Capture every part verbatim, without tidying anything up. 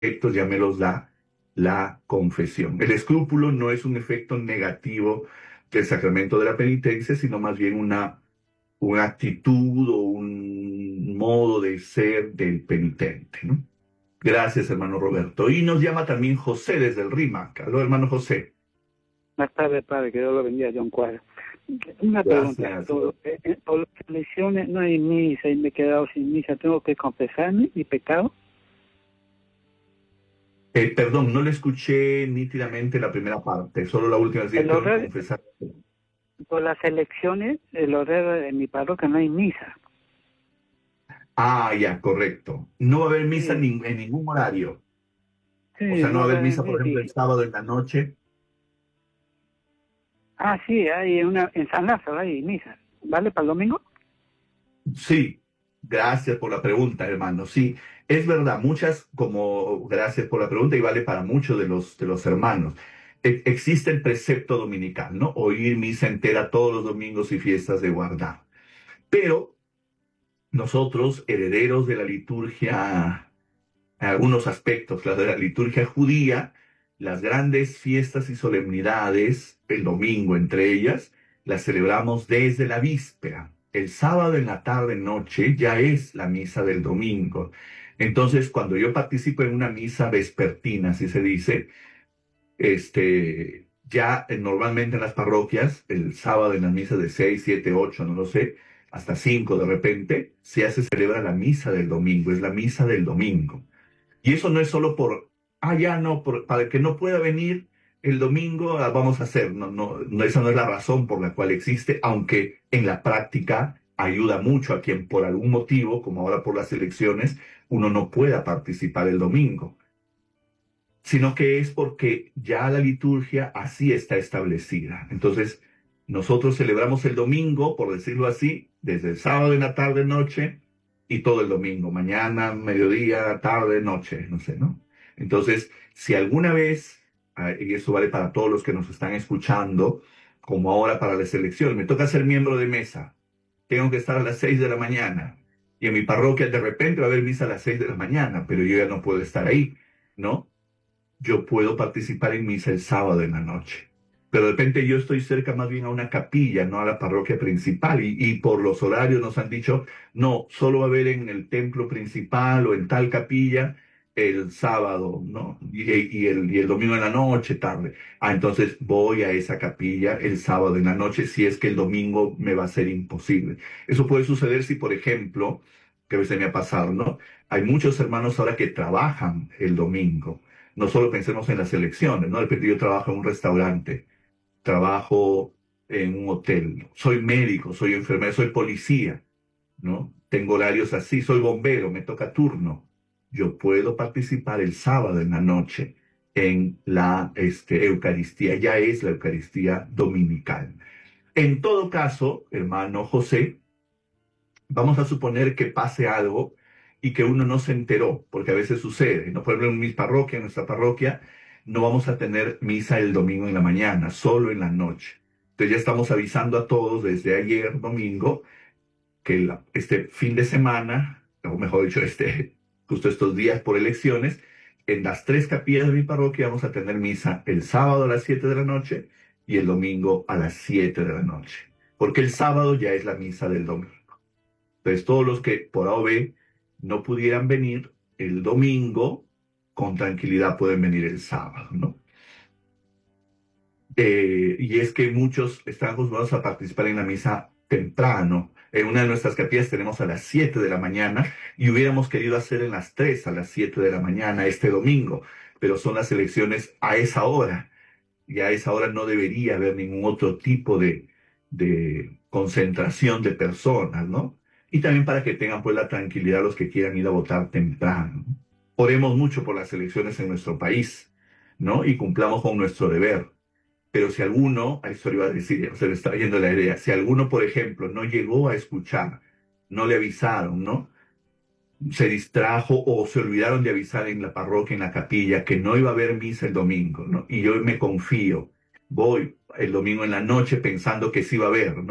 efectos ya me los da la confesión. El escrúpulo no es un efecto negativo del sacramento de la penitencia, sino más bien una, una actitud o un modo de ser del penitente, ¿no? Gracias, hermano Roberto. Y nos llama también José desde el Rímac. Aló, hermano José. Buenas tardes, padre, que Dios lo bendiga, John Cuadra. Una pregunta, Gracias. por, eh, eh, por las elecciones no hay misa y me he quedado sin misa, ¿tengo que confesarme mi pecado? Eh, perdón, no le escuché nítidamente la primera parte, solo la última. Sí, El tengo que horario, confesar. por las elecciones, el horario de mi parroquia no hay misa. Ah, ya, correcto. No va a haber misa en, Sí, nin- en ningún horario. sí, O sea, no va no a haber va a misa, por haber, ejemplo, el sí. sábado en la noche. Ah, sí, hay una, en San Lázaro hay misa. ¿Vale para el domingo? Sí, gracias por la pregunta, hermano. Sí, es verdad, muchas, como gracias por la pregunta y vale para muchos de los, de los hermanos. E- existe el precepto dominical, ¿no? Oír misa entera todos los domingos y fiestas de guardar. Pero nosotros, herederos de la liturgia, en algunos aspectos, la de la liturgia judía, las grandes fiestas y solemnidades, el domingo entre ellas, las celebramos desde la víspera. El sábado en la tarde noche ya es la misa del domingo. Entonces, cuando yo participo en una misa vespertina, así se dice, este, ya eh, normalmente en las parroquias, el sábado en las misas de seis, siete, ocho, no lo sé, hasta cinco de repente, se hace celebra la misa del domingo, es la misa del domingo. Y eso no es solo por, ah, ya no, por- para el que no pueda venir el domingo, ah, vamos a hacer. No, no, no, esa no es la razón por la cual existe, aunque en la práctica ayuda mucho a quien por algún motivo, como ahora por las elecciones, uno no pueda participar el domingo, sino que es porque ya la liturgia así está establecida. Entonces, nosotros celebramos el domingo, por decirlo así, desde el sábado en la tarde, noche, y todo el domingo, mañana, mediodía, tarde, noche, no sé, ¿no? Entonces, si alguna vez, ah, y eso vale para todos los que nos están escuchando, como ahora para la selección, me toca ser miembro de mesa, tengo que estar a las seis de la mañana, y en mi parroquia de repente va a haber misa a las seis de la mañana, pero yo ya no puedo estar ahí, ¿no? Yo puedo participar en misa el sábado en la noche. Pero de repente yo estoy cerca más bien a una capilla, no a la parroquia principal, y, y por los horarios nos han dicho, no, solo va a haber en el templo principal o en tal capilla el sábado, ¿no? Y, y el, y el domingo en la noche, tarde. Ah, entonces voy a esa capilla el sábado en la noche si es que el domingo me va a ser imposible. Eso puede suceder si, por ejemplo, que a veces me ha pasado, ¿no? Hay muchos hermanos ahora que trabajan el domingo. No solo pensemos en las elecciones, ¿no? De repente yo trabajo en un restaurante, trabajo en un hotel, soy médico, soy enfermero, soy policía, ¿no? Tengo horarios así, soy bombero, me toca turno. Yo puedo participar el sábado en la noche en la este, Eucaristía, ya es la Eucaristía dominical. En todo caso, hermano José, vamos a suponer que pase algo y que uno no se enteró, porque a veces sucede, ¿no? Por ejemplo, en mi parroquia, en nuestra parroquia, no vamos a tener misa el domingo en la mañana, solo en la noche. Entonces ya estamos avisando a todos desde ayer, domingo, que la- este fin de semana, o mejor dicho, este, justo estos días por elecciones, en las tres capillas de mi parroquia vamos a tener misa el sábado a las siete de la noche y el domingo a las siete de la noche, porque el sábado ya es la misa del domingo. Entonces, todos los que por A o B no pudieran venir el domingo, con tranquilidad pueden venir el sábado, ¿no? Eh, y es que muchos están acostumbrados a participar en la misa temprano. En una de nuestras capillas tenemos a las siete de la mañana y hubiéramos querido hacer en las tres a las siete de la mañana este domingo, pero son las elecciones a esa hora y a esa hora no debería haber ningún otro tipo de, de concentración de personas, ¿no? Y también para que tengan pues la tranquilidad los que quieran ir a votar temprano. Oremos mucho por las elecciones en nuestro país, ¿no? Y cumplamos con nuestro deber. Pero si alguno, a eso iba a decir, se le está yendo la idea, si alguno, por ejemplo, no llegó a escuchar, no le avisaron, ¿no? Se distrajo o se olvidaron de avisar en la parroquia, en la capilla, que no iba a haber misa el domingo, ¿no? Y yo me confío, voy el domingo en la noche pensando que sí va a haber, ¿no?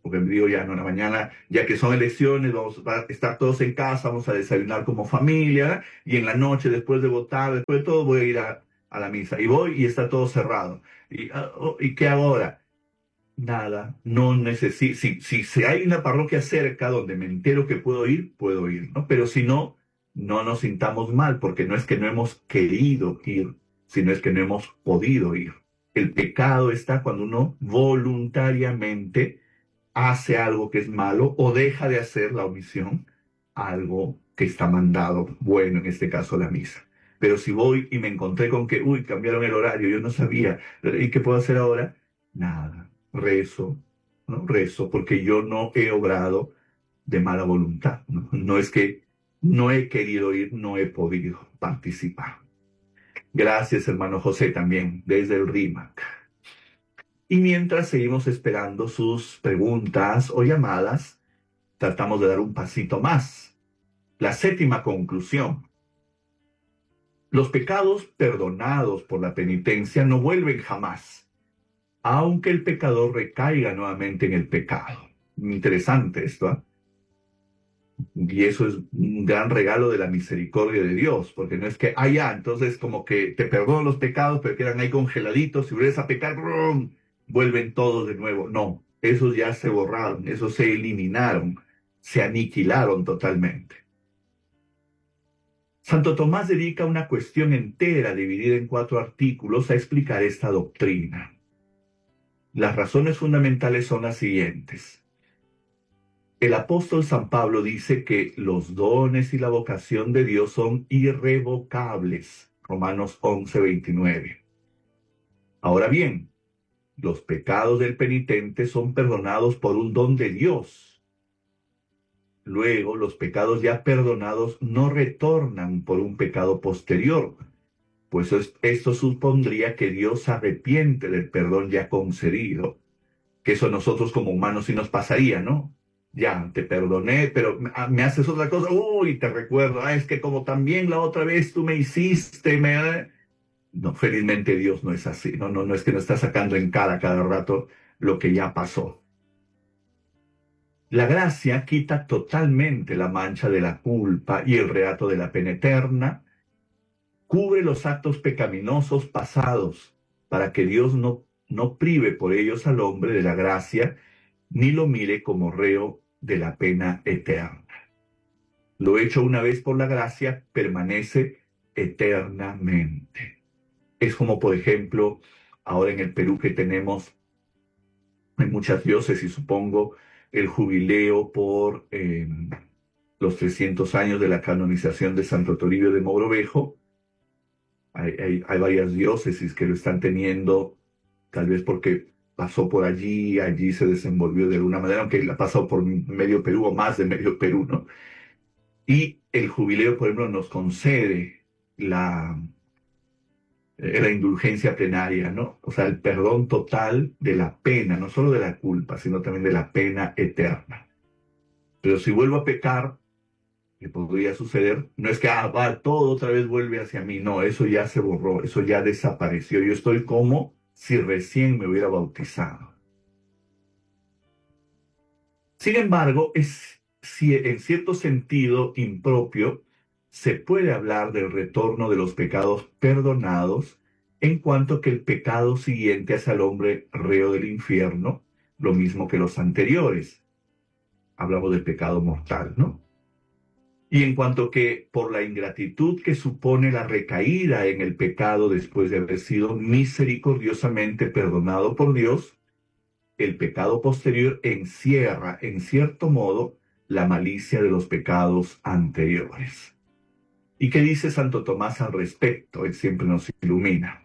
porque me digo ya, no, en la mañana, ya que son elecciones, vamos a estar todos en casa, vamos a desayunar como familia, y en la noche, después de votar, después de todo, voy a ir a, a la misa. Y voy y está todo cerrado. ¿Y, oh, ¿y qué hago ahora? Nada, no necesito. Si, si, si hay una parroquia cerca donde me entero que puedo ir, puedo ir, ¿no? Pero si no, no nos sintamos mal, porque no es que no hemos querido ir, sino es que no hemos podido ir. El pecado está cuando uno voluntariamente hace algo que es malo o deja de hacer la omisión, algo que está mandado, bueno, en este caso la misa. Pero si voy y me encontré con que, uy, cambiaron el horario, yo no sabía, ¿y qué puedo hacer ahora? Nada, rezo, ¿no? Rezo, porque yo no he obrado de mala voluntad, ¿no? No es que no he querido ir, no he podido participar. Gracias, hermano José, también, desde el RIMAC. Y mientras seguimos esperando sus preguntas o llamadas, tratamos de dar un pasito más. La séptima conclusión. Los pecados perdonados por la penitencia no vuelven jamás, aunque el pecador recaiga nuevamente en el pecado. Interesante esto, ¿eh? Y eso es un gran regalo de la misericordia de Dios, porque no es que, ah, ya, entonces como que te perdono los pecados, pero quedan ahí congeladitos, si vuelves a pecar, ¡brum!, vuelven todos de nuevo. No, esos ya se borraron, esos se eliminaron, se aniquilaron totalmente. Santo Tomás dedica una cuestión entera dividida en cuatro artículos a explicar esta doctrina. Las razones fundamentales son las siguientes. El apóstol San Pablo dice que los dones y la vocación de Dios son irrevocables. Romanos once, veintinueve. Ahora bien, los pecados del penitente son perdonados por un don de Dios. Luego, los pecados ya perdonados no retornan por un pecado posterior, pues esto supondría que Dios se arrepiente del perdón ya concedido, que eso a nosotros como humanos sí nos pasaría, ¿no? Ya, te perdoné, pero me haces otra cosa, uy, te recuerdo, ah, es que como también la otra vez tú me hiciste, me... No, felizmente Dios no es así, no, no, no es que nos está sacando en cara cada rato lo que ya pasó. La gracia quita totalmente la mancha de la culpa y el reato de la pena eterna, cubre los actos pecaminosos pasados, para que Dios no, no prive por ellos al hombre de la gracia, ni lo mire como reo de la pena eterna. Lo hecho una vez por la gracia permanece eternamente. Es como, por ejemplo, ahora en el Perú que tenemos, en muchas diócesis, supongo, el jubileo por eh, los trescientos años de la canonización de Santo Toribio de Mogrovejo. Hay, hay, hay varias diócesis que lo están teniendo, tal vez porque pasó por allí, allí se desenvolvió de alguna manera, aunque ha pasado por medio Perú o más de medio Perú, ¿no? Y el jubileo, por ejemplo, nos concede la, eh, la indulgencia plenaria, ¿no? O sea, el perdón total de la pena, no solo de la culpa, sino también de la pena eterna. Pero si vuelvo a pecar, que podría suceder, no es que ah, va, todo otra vez vuelve hacia mí, no, eso ya se borró, eso ya desapareció, yo estoy como si recién me hubiera bautizado. Sin embargo, es si en cierto sentido impropio se puede hablar del retorno de los pecados perdonados, en cuanto que el pecado siguiente hace al hombre reo del infierno, lo mismo que los anteriores. Hablamos del pecado mortal, ¿no? Y en cuanto que por la ingratitud que supone la recaída en el pecado después de haber sido misericordiosamente perdonado por Dios, el pecado posterior encierra, en cierto modo, la malicia de los pecados anteriores. ¿Y qué dice Santo Tomás al respecto? Él siempre nos ilumina.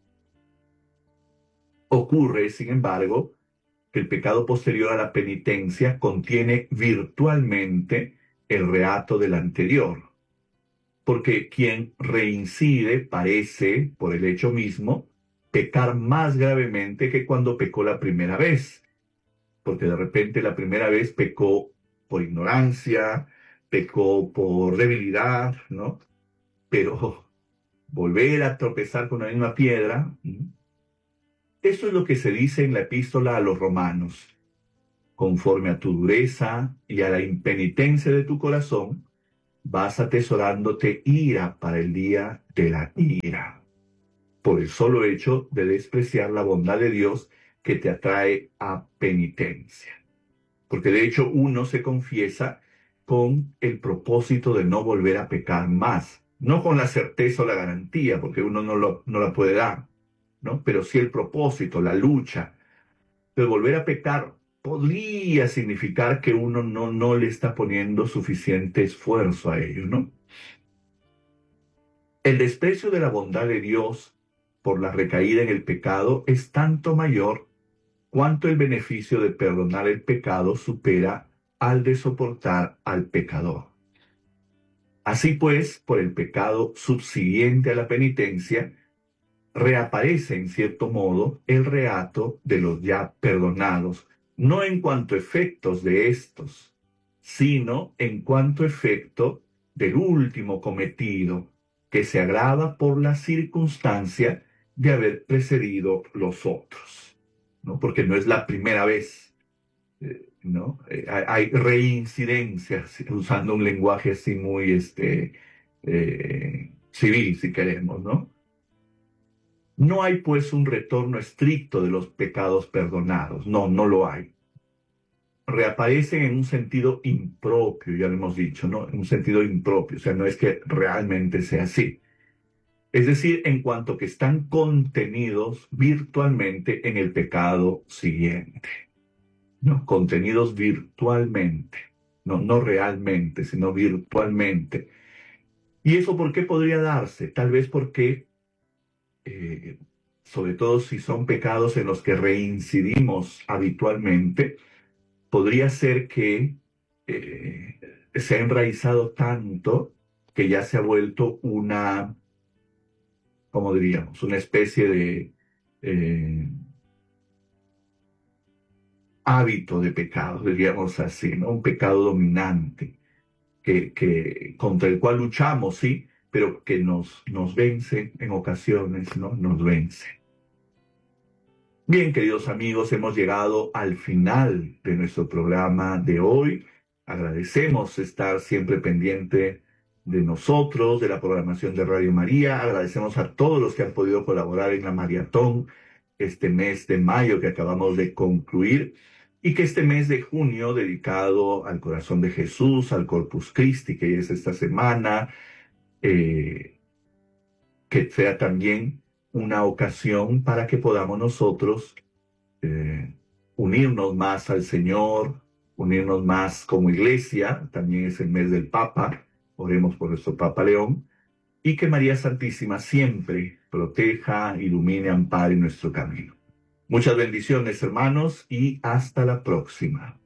Ocurre, sin embargo, que el pecado posterior a la penitencia contiene virtualmente el reato del anterior, porque quien reincide parece, por el hecho mismo, pecar más gravemente que cuando pecó la primera vez, porque de repente la primera vez pecó por ignorancia, pecó por debilidad, ¿no? Pero volver a tropezar con la misma piedra, ¿sí? Eso es lo que se dice en la epístola a los romanos. conforme a tu dureza y a la impenitencia de tu corazón, vas atesorándote ira para el día de la ira, por el solo hecho de despreciar la bondad de Dios que te atrae a penitencia. Porque de hecho uno se confiesa con el propósito de no volver a pecar más, no con la certeza o la garantía, porque uno no, lo, no la puede dar, ¿no? Pero sí el propósito, la lucha. Pero volver a pecar podría significar que uno no, no le está poniendo suficiente esfuerzo a ello, ¿no? El desprecio de la bondad de Dios por la recaída en el pecado es tanto mayor cuanto el beneficio de perdonar el pecado supera al de soportar al pecador. Así pues, por el pecado subsiguiente a la penitencia, reaparece en cierto modo el reato de los ya perdonados, no en cuanto a efectos de estos, sino en cuanto a efecto del último cometido, que se agrava por la circunstancia de haber precedido los otros, ¿no? Porque no es la primera vez, eh, ¿no? Eh, hay, hay reincidencias, usando un lenguaje así muy este, eh, civil, si queremos, ¿no? No hay pues un retorno estricto de los pecados perdonados, no, no lo hay. Reaparecen en un sentido impropio, ya lo hemos dicho, ¿no? En un sentido impropio, o sea, no es que realmente sea así. Es decir, en cuanto que están contenidos virtualmente en el pecado siguiente, ¿no? Contenidos virtualmente, no, no realmente, sino virtualmente. ¿Y eso por qué podría darse? Tal vez porque Eh, sobre todo si son pecados en los que reincidimos habitualmente, podría ser que eh, se ha enraizado tanto que ya se ha vuelto una, ¿cómo diríamos? Una especie de eh, hábito de pecado, diríamos así, ¿no? Un pecado dominante, que, que, contra el cual luchamos, sí, pero que nos, nos vence en ocasiones, ¿no? Nos vence. Bien, queridos amigos, hemos llegado al final de nuestro programa de hoy. Agradecemos estar siempre pendiente de nosotros, de la programación de Radio María. Agradecemos a todos los que han podido colaborar en la maratón este mes de mayo que acabamos de concluir y que este mes de junio, dedicado al corazón de Jesús, al Corpus Christi, que es esta semana, eh, que sea también una ocasión para que podamos nosotros eh, unirnos más al Señor, unirnos más como iglesia. También es el mes del Papa, oremos por nuestro Papa León, y que María Santísima siempre proteja, ilumine, ampare nuestro camino. Muchas bendiciones, hermanos, y hasta la próxima.